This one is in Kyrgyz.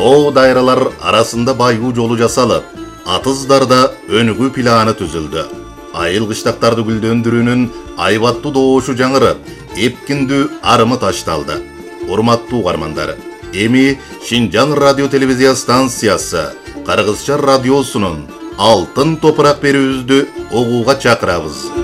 Too dayralar arasında baygu jolu jasalып, atızdarda önügü planı tüzüldü. Ayıl kışlaktарды güldöndürүүнүн aybattуу doğuşu жаңырып, епкиндүү арымы ташталды. Урматтуу угармандар, эми Шинжаң радио телевизия станциясы Кыргызча радиосунун алтын топурак берүүбүздү угууга чакырабыз.